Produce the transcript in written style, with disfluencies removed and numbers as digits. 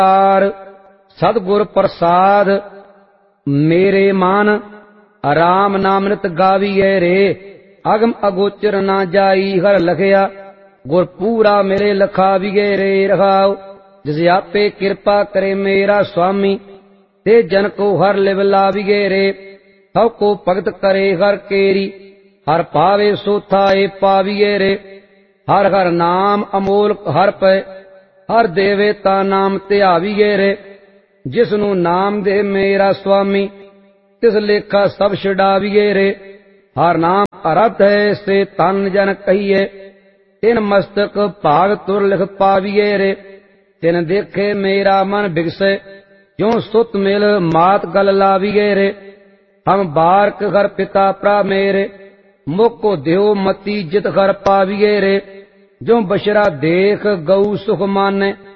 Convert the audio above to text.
सतगुर प्रसाद मेरे मान, राम नाम नित गावीए रे। अगम अगोचर ना जाई हर लखया, गुर पूरा मेरे लखावीए रे। रखाओ जिस आपे कृपा करे मेरा स्वामी, ते जन को हर लिव लावीए रे। सब को भगत करे हर केरी, हर पावे सो थाए पावीए रे। हर हर नाम अमोल हर पै, हर देवे ता नाम ध्यावीए रे। जिसनु नाम दे मेरा स्वामी, तिस लेखा सब छुड़ावीए रे। हर नाम अरथ है से तन जन कहिए, तिन मस्तक भाग तुर लिख पावीए रे। तिन देखे मेरा मन बिगसे, ज्यों सुत मिल मात गल लावीए रे। हम बारक घर पिता प्रा मेरे, मुख को देव मती जित घर पावीए रे। जो बशरा देख गऊ सुख माने,